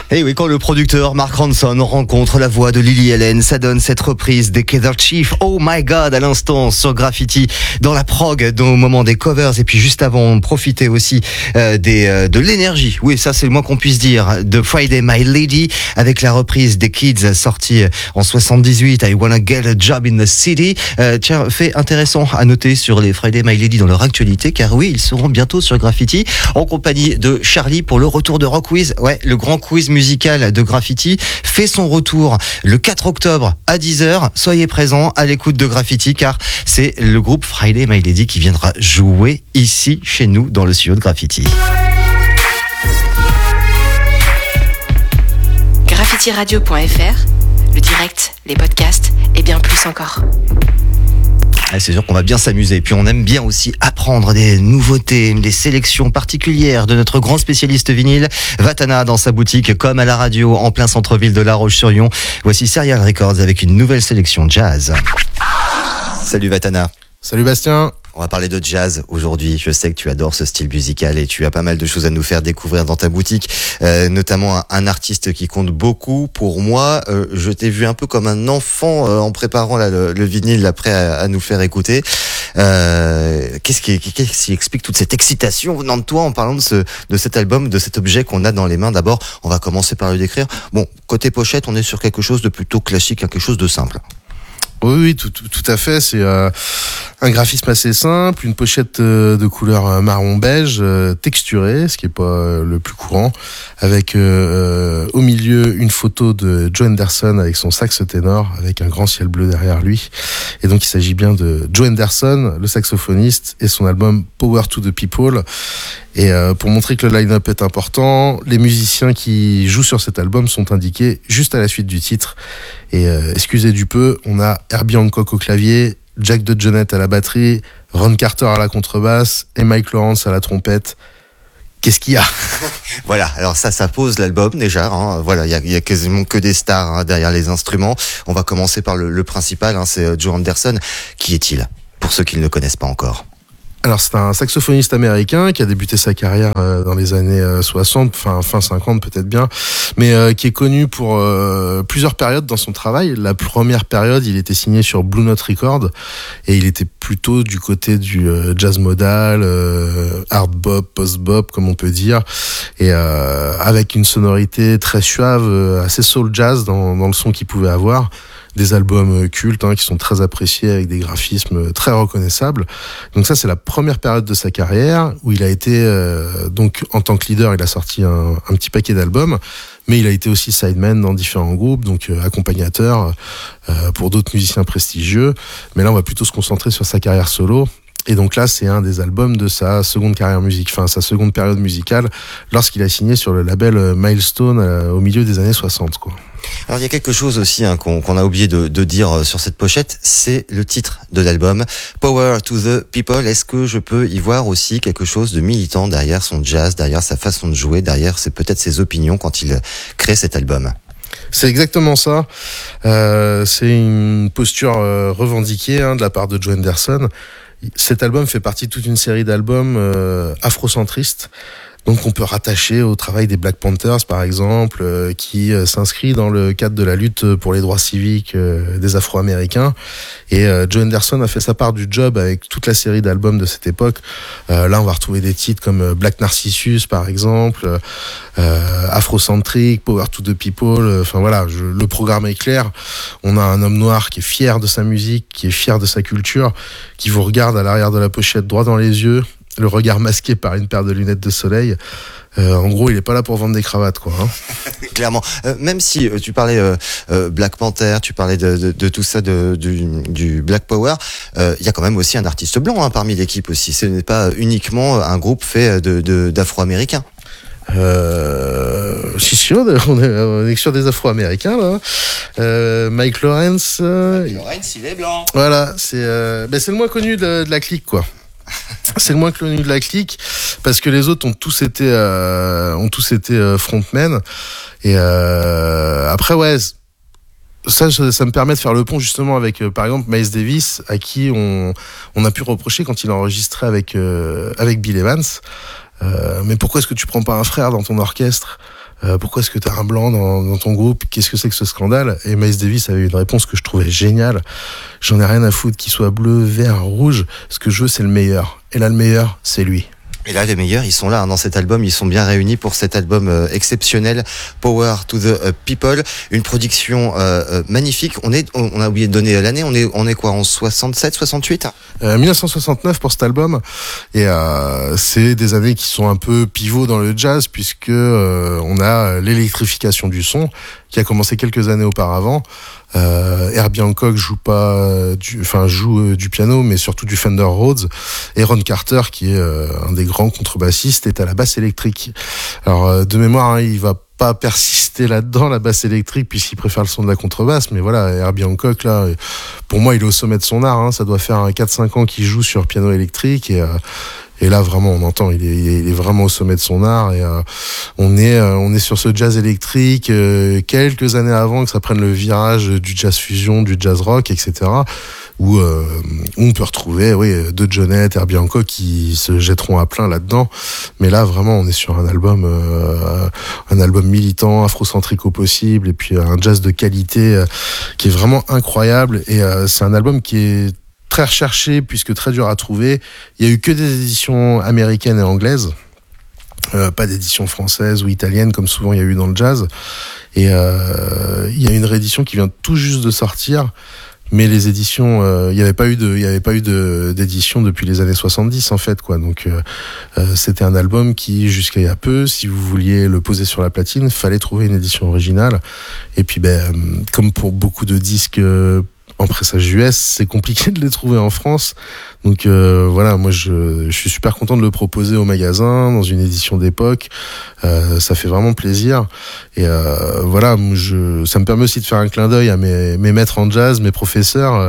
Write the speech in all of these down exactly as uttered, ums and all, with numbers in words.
Et oui, quand le producteur Mark Ronson rencontre la voix de Lily Allen, ça donne cette reprise des Killer Chief, Oh My God, à l'instant sur Graffiti, dans la prog, au moment des covers, et puis juste avant, on profitait aussi euh, des, euh, de l'énergie, oui, ça c'est le moins qu'on puisse dire, de Friday My Lady, avec la reprise des Kids, sortie en soixante-dix-huit, I Wanna Get a Job in the City. Euh, tiens, fait intéressant à noter sur les Friday My Lady dans leur actualité, car oui, ils seront bientôt sur Graffiti, en compagnie de Charlie pour le retour de Rock Quiz, ouais, le grand quiz musical de Graffiti fait son retour le quatre octobre à dix heures. Soyez présents à l'écoute de Graffiti car c'est le groupe Friday My Lady qui viendra jouer ici chez nous dans le studio de Graffiti. graffiti radio point f r, le direct, les podcasts et bien plus encore. Ah, c'est sûr qu'on va bien s'amuser. Puis on aime bien aussi apprendre des nouveautés, des sélections particulières de notre grand spécialiste vinyle, Vatana, dans sa boutique comme à la radio en plein centre-ville de La Roche-sur-Yon. Voici Serial Records avec une nouvelle sélection jazz. Salut Vatana. Salut Bastien. On va parler de jazz aujourd'hui. Je sais que tu adores ce style musical et tu as pas mal de choses à nous faire découvrir dans ta boutique, euh, notamment un, un artiste qui compte beaucoup pour moi. Euh, je t'ai vu un peu comme un enfant euh, en préparant là, le, le vinyle après à, à nous faire écouter. Euh, qu'est-ce qui, qu'est-ce qui explique toute cette excitation venant de toi en parlant de, ce, de cet album, de cet objet qu'on a dans les mains? D'abord, on va commencer par le décrire. Bon, côté pochette, on est sur quelque chose de plutôt classique, quelque chose de simple. Oui, oui, tout, tout, tout à fait. C'est euh, un graphisme assez simple, une pochette euh, de couleur marron beige, euh, texturée, ce qui est pas euh, le plus courant, avec euh, au milieu une photo de Joe Henderson avec son sax ténor, avec un grand ciel bleu derrière lui. Et donc il s'agit bien de Joe Henderson, le saxophoniste, et son album Power to the People. Et euh, pour montrer que le line-up est important, les musiciens qui jouent sur cet album sont indiqués juste à la suite du titre. Et euh, excusez du peu, on a Herbie Hancock au clavier, Jack DeJohnette à la batterie, Ron Carter à la contrebasse et Mike Lawrence à la trompette. Qu'est-ce qu'il y a? Voilà, alors ça, ça pose l'album déjà. Hein. Voilà, il y a, y a quasiment que des stars hein, derrière les instruments. On va commencer par le, le principal, hein, c'est Joe Henderson. Qui est-il, pour ceux qui ne le connaissent pas encore? Alors c'est un saxophoniste américain qui a débuté sa carrière euh, dans les années euh, soixante, fin, fin cinquante peut-être bien, mais euh, qui est connu pour euh, plusieurs périodes dans son travail. La première période, il était signé sur Blue Note Records et il était plutôt du côté du euh, jazz modal, euh, hard bop, post bop comme on peut dire, et euh, avec une sonorité très suave, euh, assez soul jazz dans, dans le son qu'il pouvait avoir. Des albums cultes hein, qui sont très appréciés avec des graphismes très reconnaissables. Donc ça, c'est la première période de sa carrière où il a été euh, donc en tant que leader, il a sorti un, un petit paquet d'albums, mais il a été aussi sideman dans différents groupes, donc euh, accompagnateur euh, pour d'autres musiciens prestigieux. Mais là, on va plutôt se concentrer sur sa carrière solo. Et donc là, c'est un des albums de sa seconde carrière musique, enfin sa seconde période musicale, lorsqu'il a signé sur le label Milestone euh, au milieu des années soixante, quoi. Alors il y a quelque chose aussi hein, qu'on, qu'on a oublié de, de dire sur cette pochette, c'est le titre de l'album, Power to the People. Est-ce que je peux y voir aussi quelque chose de militant derrière son jazz, derrière sa façon de jouer, derrière c'est peut-être ses opinions quand il crée cet album? C'est exactement ça. Euh, c'est une posture euh, revendiquée hein, de la part de Joe Henderson. Cet album fait partie de toute une série d'albums euh, afrocentristes. Donc on peut rattacher au travail des Black Panthers par exemple, euh, qui euh, s'inscrit dans le cadre de la lutte pour les droits civiques euh, des Afro-Américains. Et euh, Joe Henderson a fait sa part du job avec toute la série d'albums de cette époque. Euh, là on va retrouver des titres comme Black Narcissus par exemple, euh, Afrocentric, Power to the People. Enfin voilà, je, le programme est clair. On a un homme noir qui est fier de sa musique, qui est fier de sa culture, qui vous regarde à l'arrière de la pochette droit dans les yeux, le regard masqué par une paire de lunettes de soleil. Euh, en gros, il est pas là pour vendre des cravates, quoi. Hein. Clairement. Euh, même si euh, tu parlais euh, euh, Black Panther, tu parlais de, de, de tout ça, de, du, du Black Power, il euh, y a quand même aussi un artiste blanc hein, parmi l'équipe aussi. Ce n'est pas uniquement un groupe fait de, de, d'Afro-Américains. Euh, si, si, on est, on est sur des Afro-Américains, là. Euh, Mike Lawrence. Euh, Mike Lawrence, il est blanc. Voilà, c'est, euh, ben c'est le moins connu de, de la clique, quoi. C'est le moins connu de la clique parce que les autres ont tous été euh, ont tous été euh, frontmen et euh, après ouais ça ça me permet de faire le pont justement avec euh, par exemple Miles Davis à qui on on a pu reprocher quand il a enregistré avec euh, avec Bill Evans euh, mais pourquoi est-ce que tu prends pas un frère dans ton orchestre? Euh, pourquoi est-ce que t'as un blanc dans, dans ton groupe? Qu'est-ce que c'est que ce scandale? Et Miles Davis avait une réponse que je trouvais géniale. J'en ai rien à foutre qu'il soit bleu, vert, rouge. Ce que je veux, c'est le meilleur. Et là, le meilleur, c'est lui. Et là, les meilleurs, ils sont là hein, dans cet album. Ils sont bien réunis pour cet album euh, exceptionnel, Power to the uh, People. Une production euh, euh, magnifique. On est, on, on a oublié de donner l'année. On est, on est quoi en soixante-sept, soixante-huit euh, dix-neuf cent soixante-neuf pour cet album. Et euh, c'est des années qui sont un peu pivots dans le jazz puisque euh, on a l'électrification du son qui a commencé quelques années auparavant. Euh, Herbie Hancock joue pas, du, enfin joue euh, du piano, mais surtout du Fender Rhodes. Et Ron Carter, qui est euh, un des grands contrebassistes, est à la basse électrique. Alors euh, de mémoire, hein, il va pas persister là-dedans, la basse électrique, puisqu'il préfère le son de la contrebasse. Mais voilà, Herbie Hancock, là, pour moi, il est au sommet de son art. Hein. Ça doit faire quatre cinq ans qu'il joue sur piano électrique et euh, Et là, vraiment, on entend, il est, il est vraiment au sommet de son art. Et euh, on est, euh, on est sur ce jazz électrique euh, quelques années avant que ça prenne le virage du jazz fusion, du jazz rock, et cetera. Où, euh, où on peut retrouver, oui, deux Jonette, Herbie Hancock qui se jetteront à plein là-dedans. Mais là, vraiment, on est sur un album, euh, un album militant, afrocentrique au possible, et puis un jazz de qualité euh, qui est vraiment incroyable. Et euh, c'est un album qui est très recherché puisque très dur à trouver. Il y a eu que des éditions américaines et anglaises, euh, pas d'édition française ou italienne comme souvent il y a eu dans le jazz. Et euh, il y a une réédition qui vient tout juste de sortir, mais les éditions, euh, il n'y avait pas eu de, il y avait pas eu de d'édition depuis les années soixante-dix en fait quoi. Donc euh, euh, c'était un album qui jusqu'à il y a peu, si vous vouliez le poser sur la platine, fallait trouver une édition originale. Et puis ben comme pour beaucoup de disques euh, en pressage U S, c'est compliqué de les trouver en France. Donc euh, voilà, moi je, je suis super content de le proposer au magasin dans une édition d'époque. Euh, ça fait vraiment plaisir. Et euh, voilà, je, ça me permet aussi de faire un clin d'œil à mes, mes maîtres en jazz, mes professeurs,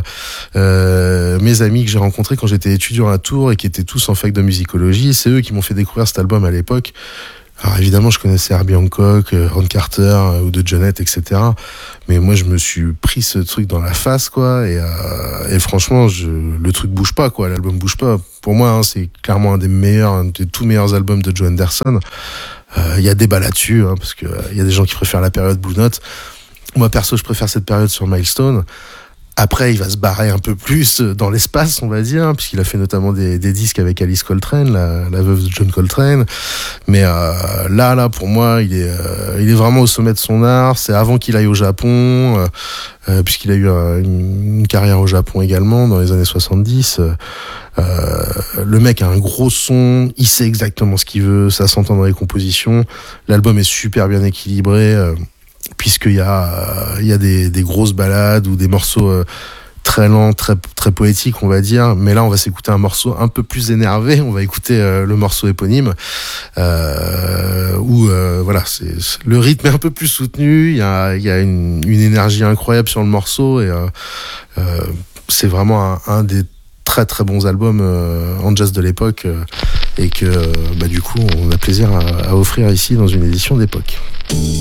euh, mes amis que j'ai rencontrés quand j'étais étudiant à Tours et qui étaient tous en fac de musicologie. C'est eux qui m'ont fait découvrir cet album à l'époque. Alors évidemment, je connaissais Herbie Hancock, Ron Carter ou de Jonette, et cetera. Mais moi, je me suis pris ce truc dans la face, quoi. Et, euh, et franchement, je, le truc bouge pas, quoi. L'album bouge pas. Pour moi, hein, c'est clairement un des meilleurs, un des tout meilleurs albums de Joe Henderson. Il euh, y a débat là-dessus, hein, parce que il euh, y a des gens qui préfèrent la période Blue Note. Moi, perso, je préfère cette période sur Milestone. Après, il va se barrer un peu plus dans l'espace, on va dire, puisqu'il a fait notamment des, des disques avec Alice Coltrane, la, la veuve de John Coltrane. Mais euh, là, là, pour moi, il est, euh, il est vraiment au sommet de son art. C'est avant qu'il aille au Japon, euh, puisqu'il a eu euh, une, une carrière au Japon également dans les années soixante-dix. Euh, le mec a un gros son, il sait exactement ce qu'il veut, ça s'entend dans les compositions. L'album est super bien équilibré. Euh, puisqu'il y a il y a des des grosses ballades ou des morceaux euh, très lents, très très poétiques, on va dire. Mais là, on va s'écouter un morceau un peu plus énervé. On va écouter euh, le morceau éponyme euh, où euh, voilà, c'est, c'est le rythme est un peu plus soutenu. Il y a il y a une une énergie incroyable sur le morceau et euh, euh, c'est vraiment un, un des très très bons albums euh, en jazz de l'époque euh, et que euh, bah du coup on a plaisir à, à offrir ici dans une édition d'époque.